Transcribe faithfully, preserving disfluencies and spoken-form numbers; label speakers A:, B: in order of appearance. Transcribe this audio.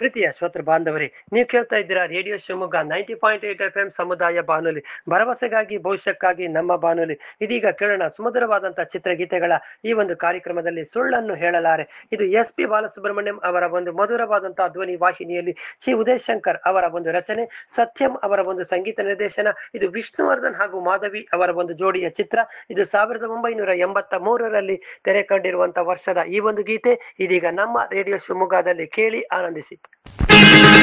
A: ಪ್ರೀತಿಯ ಶ್ರೋತೃ ಬಾಂಧವರೇ, ನೀವು ಕೇಳ್ತಾ ಇದ್ದೀರಾ radio Shivamogga ninety point eight F M ಸಮುದಾಯ ಬಾನುಲಿ, ಭರವಸೆಗಾಗಿ ಭವಿಷ್ಯಕ್ಕಾಗಿ ನಮ್ಮ ಬಾನುಲಿ. ಇದೀಗ ಕೇಳೋಣ ಸುಮಧುರವಾದಂತಹ ಚಿತ್ರಗೀತೆಗಳ ಈ ಒಂದು ಕಾರ್ಯಕ್ರಮದಲ್ಲಿ ಸುಳ್ಳನ್ನು ಹೇಳಲಾರೆ. ಇದು ಎಸ್ ಪಿ ಬಾಲಸುಬ್ರಹ್ಮಣ್ಯಂ ಅವರ ಒಂದು ಮಧುರವಾದಂತಹ ಧ್ವನಿ ವಾಹಿನಿಯಲ್ಲಿ ಶ್ರೀ ಉದಯ್ ಶಂಕರ್ ಅವರ ಒಂದು ರಚನೆ, ಸತ್ಯಂ ಅವರ ಒಂದು ಸಂಗೀತ ನಿರ್ದೇಶನ. ಇದು ವಿಷ್ಣುವರ್ಧನ್ ಹಾಗೂ ಮಾಧವಿ ಅವರ ಒಂದು ಜೋಡಿಯ ಚಿತ್ರ. ಇದು ಸಾವಿರದ ಒಂಬೈನೂರ ಎಂಬತ್ತ ಮೂರರಲ್ಲಿ ತೆರೆ ಕಂಡಿರುವಂತಹ ವರ್ಷದ ಈ ಒಂದು ಗೀತೆ ಇದೀಗ ನಮ್ಮ ರೇಡಿಯೋ ಶಿವಮೊಗ್ಗದಲ್ಲಿ ಕೇಳಿ ಆನಂದಿಸಿ.